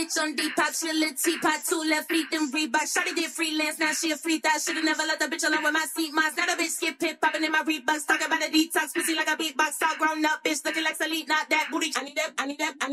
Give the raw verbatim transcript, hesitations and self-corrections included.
bitch on Depop, she a little teapot, two left feet, them Reebok. Shawty did freelance, now she a free thot. Should've never let the bitch alone with my seat moss. Now the bitch skip hip, popping in my Reeboks. Talking about a detox, pussy like a beatbox. All grown up, bitch looking like Selena, not that booty. I need that, I need that, I need